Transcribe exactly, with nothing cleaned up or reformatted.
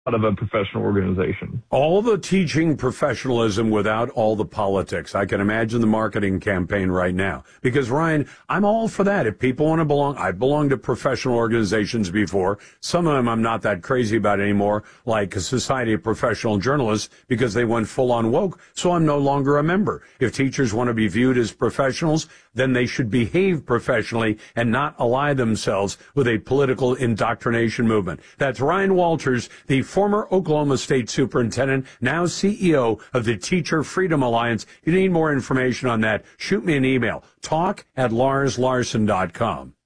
out of a professional organization. All the teaching professionalism without all the politics. I can imagine the marketing campaign right now. Because, Ryan, I'm all for that. If people want to belong, I've belonged to professional organizations before. Some of them I'm not that crazy about anymore, like a Society of Professional Journalists, because they went full-on woke, so I'm no longer a member. If teachers want to be viewed as professionals, then they should behave professionally and not ally themselves with a political indoctrination movement. That's Ryan Walters, the former Oklahoma State Superintendent, now C E O of the Teacher Freedom Alliance. If you need more information on that, shoot me an email, talk at lars larson dot com.